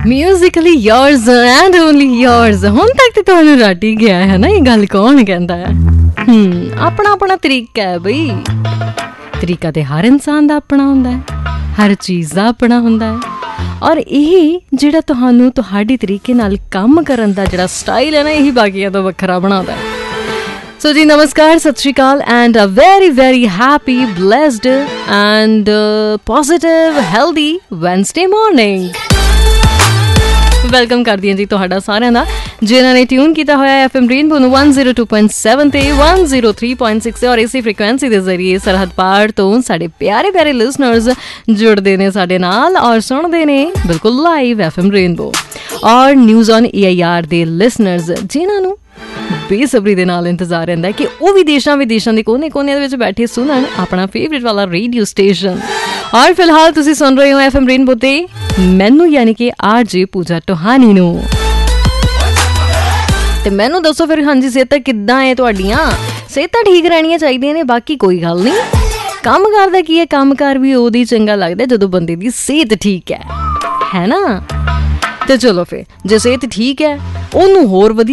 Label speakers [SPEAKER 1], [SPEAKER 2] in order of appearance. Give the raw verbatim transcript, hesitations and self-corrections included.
[SPEAKER 1] Musically yours and only yours. ਹੁਣ ਤੱਕ ਤੇ ਤੁਹਾਨੂੰ ਰੱਟ ਹੀ ਗਿਆ ਹੈ ਨਾ, ਇਹ ਗੱਲ ਕੌਣ ਕਹਿੰਦਾ ਹੈ? ਹਮ ਆਪਣਾ ਆਪਣਾ ਤਰੀਕਾ ਹੈ ਬਈ। ਤਰੀਕਾ ਤੇ ਹਰ ਇਨਸਾਨ ਦਾ ਆਪਣਾ ਹੁੰਦਾ ਹੈ, ਹਰ ਚੀਜ਼ ਦਾ ਆਪਣਾ ਹੁੰਦਾ ਹੈ। ਔਰ ਇਹੀ ਜਿਹੜਾ ਤੁਹਾਨੂੰ ਤੁਹਾਡੇ ਤਰੀਕੇ ਨਾਲ ਕੰਮ ਕਰਨ ਦਾ ਜਿਹੜਾ ਸਟਾਈਲ ਹੈ ਨਾ, ਇਹੀ ਬਾਕੀਆਂ ਤੋਂ ਵੱਖਰਾ ਬਣਾਉਂਦਾ ਹੈ। ਸੋ ਜੀ ਨਮਸਕਾਰ, ਸਤਿ ਸ਼੍ਰੀ ਅਕਾਲ and a very very happy blessed and positive healthy Wednesday morning. Welcome ਕਰਦੀ ਹਾਂ ਜੀ ਤੁਹਾਡਾ ਸਾਰਿਆਂ ਦਾ, ਜਿਨ੍ਹਾਂ ਨੇ ਟਿਊਨ ਕੀਤਾ ਹੋਇਆ ਐਫ ਐਮ ਰੇਨਬੋ ਨੂੰ one oh two point seven ਤੇ one oh three point six ਤੇ ਔਰ ਇਸੇ ਫ੍ਰੀਕੁਐਂਸੀ ਦੇ ਜ਼ਰੀਏ ਸਰਹੱਦ ਪਾਰ ਤੋਂ ਸਾਡੇ ਪਿਆਰੇ ਪਿਆਰੇ ਲਿਸਨਰਸ ਜੁੜਦੇ ਨੇ ਸਾਡੇ ਨਾਲ ਔਰ ਸੁਣਦੇ ਨੇ ਬਿਲਕੁਲ ਲਾਈਵ ਐਫ ਐਮ ਰੇਨਬੋ। ਔਰ news on A I R ਦੇ ਲਿਸਨਰਸ ਜਿਨ੍ਹਾਂ ਨੂੰ ਬੇਸਬਰੀ ਦੇ ਨਾਲ ਇੰਤਜ਼ਾਰ ਰਹਿੰਦਾ ਕਿ ਉਹ ਵੀ ਦੇਸ਼ਾਂ ਵਿਦੇਸ਼ਾਂ ਦੇ ਕੋਨੇ ਕੋਨੇ ਦੇ ਵਿੱਚ ਬੈਠੇ ਸੁਣਨ ਆਪਣਾ ਫੇਵਰੇਟ ਵਾਲਾ ਰੇਡੀਓ ਸਟੇਸ਼ਨ। ਔਰ ਫਿਲਹਾਲ ਤੁਸੀਂ ਸੁਣ ਰਹੇ ਹੋ ਐਫ ਐਮ ਰੇਨਬੋ ਤੇ ਮੈਨੂੰ ਯਾਨੀ ਕਿ ਆਰ ਜੇ ਪੂਜਾ ਟੋਹਾਨੀ ਨੂੰ। ਤੇ ਮੈਨੂੰ ਦੱਸੋ ਫਿਰ, ਹਾਂਜੀ ਸਿਹਤਾਂ ਕਿੱਦਾਂ ਹੈ ਤੁਹਾਡੀਆਂ? ਸਿਹਤਾਂ ਠੀਕ ਰਹਿਣੀਆਂ ਚਾਹੀਦੀਆਂ ਨੇ, ਬਾਕੀ ਕੋਈ ਗੱਲ ਨਹੀਂ। ਕੰਮ ਕਰਦਾ ਕੀ ਹੈ, ਕੰਮ ਕਾਰ ਵੀ ਉਹਦੀ ਚੰਗਾ ਲੱਗਦਾ ਜਦੋਂ ਬੰਦੇ ਦੀ ਸਿਹਤ ਠੀਕ ਹੈ, ਹੈ ਨਾ? ਤੇ ਚਲੋ ਫਿਰ ਜੇ ਸਿਹਤ ਠੀਕ ਹੈ ਉਹਨੂੰ ਹੋਰ ਵਧੀਆ